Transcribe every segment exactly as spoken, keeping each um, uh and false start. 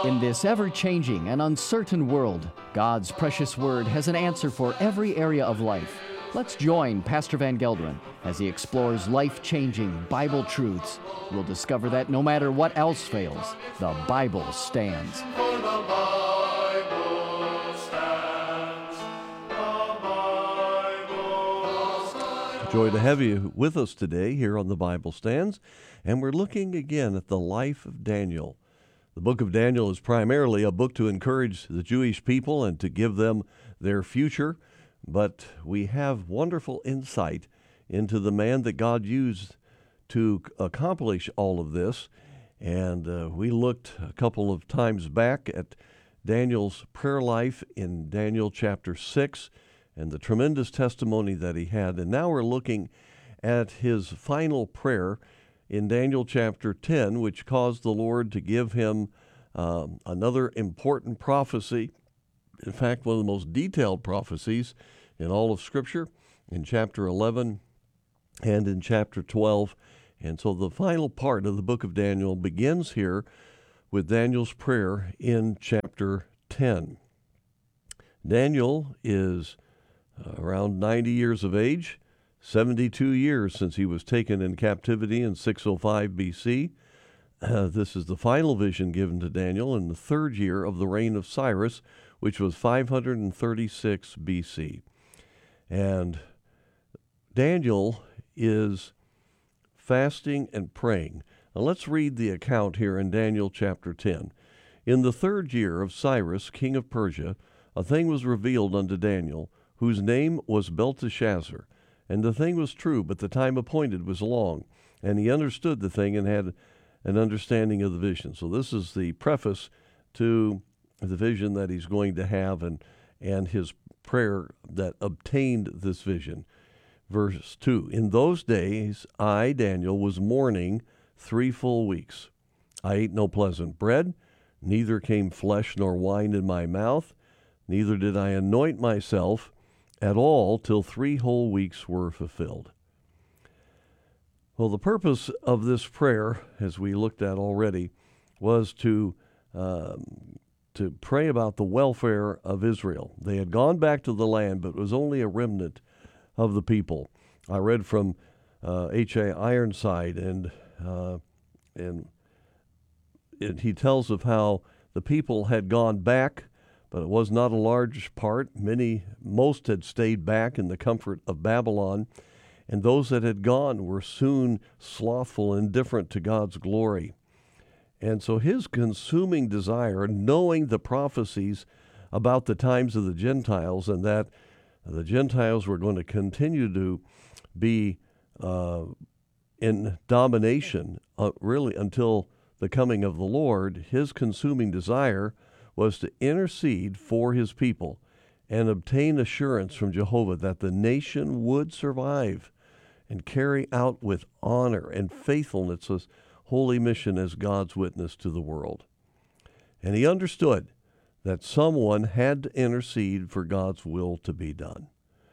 In this ever-changing and uncertain world, God's precious Word has an answer for every area of life. Let's join Pastor Van Gelderen as he explores life-changing Bible truths. We'll discover that no matter what else fails, the Bible stands. For the Bible stands. The Bible stands. Joy to have you with us today here on the Bible Stands, and we're looking again at the life of Daniel. The book of Daniel is primarily a book to encourage the Jewish people and to give them their future, but we have wonderful insight into the man that God used to accomplish all of this. And uh, we looked a couple of times back at Daniel's prayer life in Daniel chapter six and the tremendous testimony that he had. And now we're looking at his final prayer in Daniel chapter ten, which caused the Lord to give him um, another important prophecy. In fact, one of the most detailed prophecies in all of Scripture, in chapter eleven and in chapter twelve. And so the final part of the book of Daniel begins here with Daniel's prayer in chapter ten. Daniel is uh, around ninety years of age, seventy-two years since he was taken in captivity in six oh five B C. Uh, this is the final vision given to Daniel in the third year of the reign of Cyrus, which was five hundred thirty-six B C. And Daniel is fasting and praying. Now let's read the account here in Daniel chapter ten. In the third year of Cyrus, king of Persia, a thing was revealed unto Daniel, whose name was Belteshazzar. And the thing was true, but the time appointed was long. And he understood the thing and had an understanding of the vision. So this is the preface to the vision that he's going to have and, and his prayer that obtained this vision. Verse two, in those days I, Daniel, was mourning three full weeks. I ate no pleasant bread, neither came flesh nor wine in my mouth, neither did I anoint myself at all till three whole weeks were fulfilled. Well, the purpose of this prayer, as we looked at already, was to um, to pray about the welfare of Israel. They had gone back to the land, but it was only a remnant of the people. I read from uh, H A Ironside, and uh, and it, he tells of how the people had gone back, but it was not a large part. Many, most had stayed back in the comfort of Babylon, and those that had gone were soon slothful and indifferent to God's glory. And so his consuming desire, knowing the prophecies about the times of the Gentiles and that the Gentiles were going to continue to be uh, in domination uh, really until the coming of the Lord, his consuming desire was to intercede for his people and obtain assurance from Jehovah that the nation would survive and carry out with honor and faithfulness this holy mission as God's witness to the world. And he understood that someone had to intercede for God's will to be done.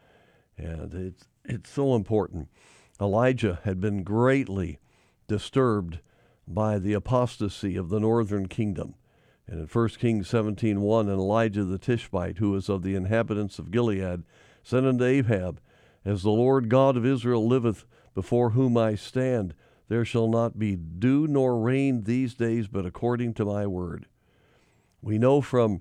And it's, it's so important. Elijah had been greatly disturbed by the apostasy of the northern kingdom. And in First Kings seventeen one, and Elijah the Tishbite, who was of the inhabitants of Gilead, said unto Ahab, as the Lord God of Israel liveth, before whom I stand, there shall not be dew nor rain these days, but according to my word. We know from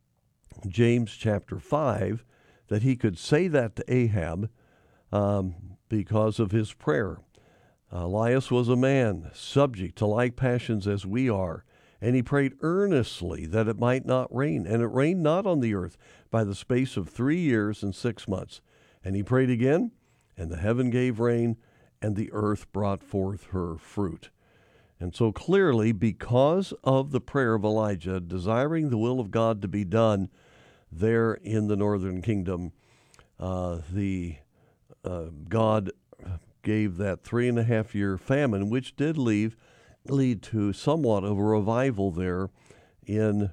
James chapter five that he could say that to Ahab um, because of his prayer. Elias was a man subject to like passions as we are, and he prayed earnestly that it might not rain. And it rained not on the earth by the space of three years and six months. And he prayed again, and the heaven gave rain, and the earth brought forth her fruit. And so clearly, because of the prayer of Elijah, desiring the will of God to be done there in the northern kingdom, uh, the uh, God gave that three and a half year famine, which did leave, lead to somewhat of a revival there in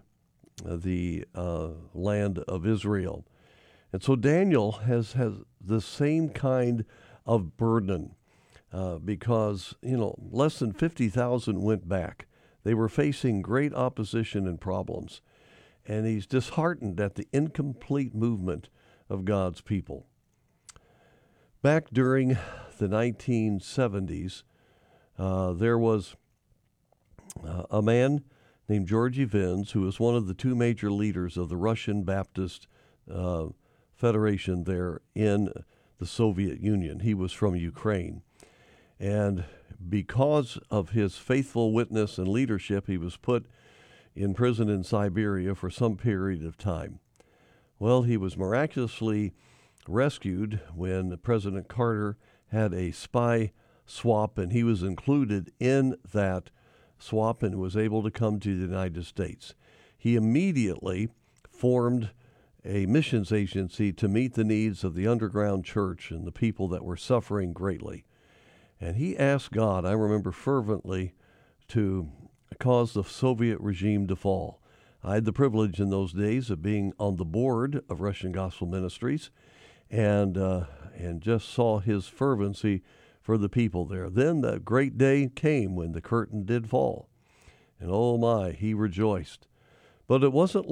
the uh, land of Israel. And so Daniel has, has the same kind of burden uh, because, you know, less than fifty thousand went back. They were facing great opposition and problems, and he's disheartened at the incomplete movement of God's people. Back during the nineteen seventies, uh, there was uh, a man named Georgy Vins, who was one of the two major leaders of the Russian Baptist uh, Federation there in the Soviet Union. He was from Ukraine. And because of his faithful witness and leadership, he was put in prison in Siberia for some period of time. Well, he was miraculously rescued when President Carter had a spy swap, and he was included in that swap and was able to come to the United States. He immediately formed a missions agency to meet the needs of the underground church and the people that were suffering greatly. And he asked God, I remember fervently, to cause the Soviet regime to fall. I had the privilege in those days of being on the board of Russian Gospel Ministries, and uh, and just saw his fervency for the people there. Then the great day came when the curtain did fall, and oh my, he rejoiced. But it wasn't